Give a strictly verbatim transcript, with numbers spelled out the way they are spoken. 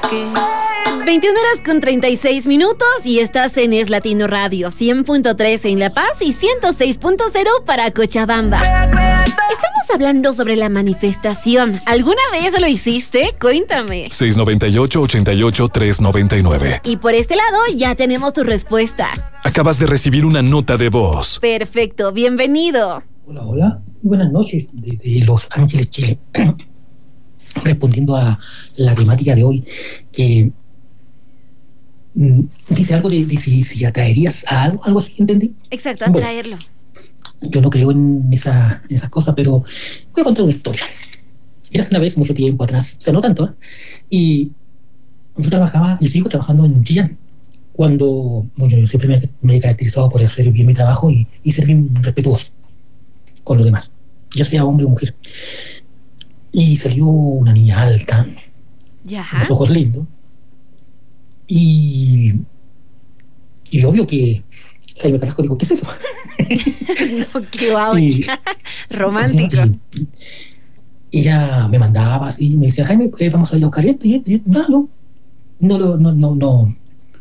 veintiuna horas con treinta y seis minutos y estás en Es Latino Radio, cien punto tres en La Paz y ciento seis punto cero para Cochabamba. Estamos hablando sobre la manifestación. ¿Alguna vez lo hiciste? Cuéntame. seis nueve ocho, ocho ocho, tres nueve nueve. Y por este lado ya tenemos tu respuesta. Acabas de recibir una nota de voz. Perfecto, bienvenido. Hola, hola. Buenas noches desde Los Ángeles, Chile. Respondiendo a la temática de hoy, que mm, dice algo de, de si, si atraerías a algo, algo así, ¿entendí? Exacto, Bueno, atraerlo. yo no creo en, esa, en esas cosas, pero voy a contar una historia. Era hace una vez, mucho tiempo atrás, o sea, no tanto, ¿eh? Y yo trabajaba y sigo trabajando en Chillán. Cuando, bueno, yo siempre me, me he caracterizado por hacer bien mi trabajo y, y ser bien respetuoso con los demás, ya sea hombre o mujer. Y salió una niña alta, Ya. con los ojos lindos. Y, y obvio que Jaime Carrasco dijo, ¿qué es eso? No, qué guau. Y- Romántico. Y, y ella me mandaba así, me decía, Jaime, eh, vamos a ir a buscar esto y esto y esto. No, no, no, no, no, no,